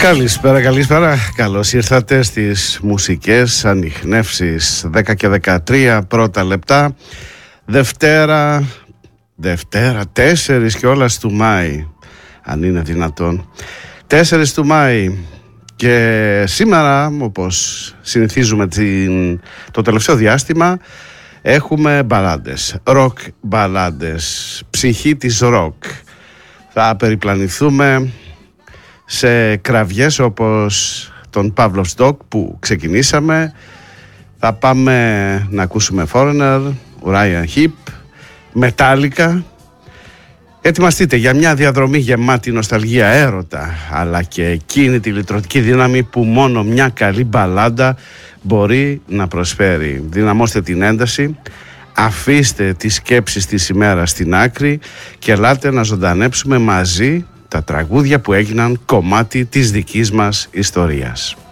Καλησπέρα. Καλώς ήρθατε στις μουσικές ανιχνεύσεις 10 και 13 πρώτα λεπτά. Δευτέρα 4 κιόλας του Μάη, αν είναι δυνατόν. 4 του Μάη. Και σήμερα, όπως συνηθίζουμε το τελευταίο διάστημα, έχουμε μπαλάντες, ροκ μπαλάντες, ψυχή της ροκ. Θα περιπλανηθούμε σε κραυγές όπως τον Pavlov's Dog που ξεκινήσαμε. Θα πάμε να ακούσουμε Foreigner, Uriah Heep, Metallica. Ετοιμαστείτε για μια διαδρομή γεμάτη νοσταλγία, έρωτα, αλλά και εκείνη τη λυτρωτική δύναμη που μόνο μια καλή μπαλάντα μπορεί να προσφέρει. Δυναμώστε την ένταση, αφήστε τις σκέψεις της ημέρας στην άκρη και ελάτε να ζωντανέψουμε μαζί τα τραγούδια που έγιναν κομμάτι της δικής μας ιστορίας.